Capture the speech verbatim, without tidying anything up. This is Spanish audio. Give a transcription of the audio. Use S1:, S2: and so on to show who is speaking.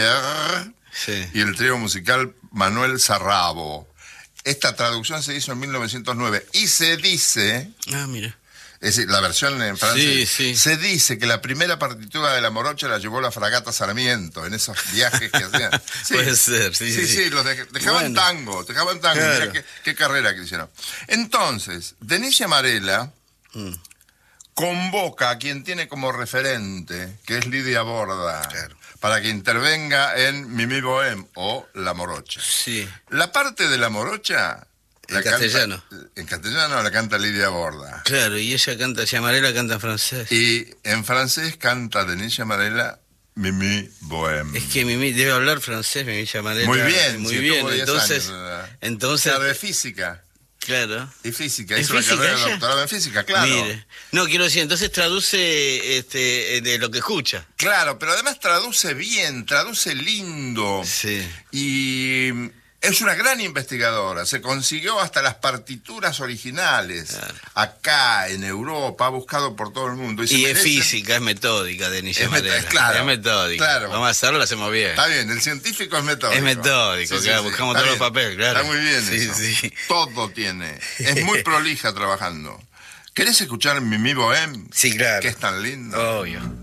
S1: Sí.
S2: Y el trío musical Manuel Sarrabo. Esta traducción se hizo en mil novecientos nueve y se dice...
S1: Ah, mira.
S2: Es decir, la versión en francés.
S1: Sí, sí.
S2: Se dice que la primera partitura de La Morocha la llevó la fragata Sarmiento en esos viajes que hacían. Sí,
S1: puede ser, sí,
S2: sí. Sí,
S1: sí.
S2: sí, los de, dejaban
S1: bueno.
S2: tango, dejaban tango.
S1: Claro.
S2: Mirá qué, qué carrera que hicieron. Entonces, Denise Amarela mm. convoca a quien tiene como referente, que es Lidia Borda,
S1: claro.
S2: para que intervenga en Mimi Bohem o La Morocha.
S1: Sí.
S2: La parte de La Morocha...
S1: En
S2: La
S1: castellano.
S2: Canta, en castellano la canta Lidia Borda.
S1: Claro, y ella canta, Amarela canta en francés.
S2: Y en francés canta Denise Amarela Mimi Bohem.
S1: Es que Mimi debe hablar francés, Mimi Amarela.
S2: Muy bien,
S1: muy
S2: si
S1: bien. Entonces,
S2: años,
S1: entonces.
S2: Claro, de física.
S1: Claro.
S2: Y física,
S1: ¿Es
S2: hizo la
S1: física
S2: carrera de
S1: ella?
S2: doctorado en física, claro.
S1: Mire. No, quiero decir, entonces traduce este, de lo que escucha.
S2: Claro, pero además traduce bien, traduce lindo.
S1: Sí.
S2: Y es una gran investigadora, se consiguió hasta las partituras originales, claro. Acá, en Europa, ha buscado por todo el mundo. Y,
S1: y
S2: es
S1: merece... física, es metódica, Denise Amarela.
S2: Es, claro,
S1: es metódica.
S2: Claro.
S1: Vamos a hacerlo, lo hacemos bien.
S2: Está bien, el científico es metódico.
S1: Es metódico,
S2: sí,
S1: claro,
S2: sí,
S1: buscamos
S2: sí.
S1: todos los papeles, claro.
S2: Está muy bien
S1: sí,
S2: eso.
S1: Sí.
S2: Todo tiene. Es muy prolija trabajando. ¿Querés escuchar Mimi Bohem?
S1: Sí, claro.
S2: Que es tan lindo.
S1: Obvio.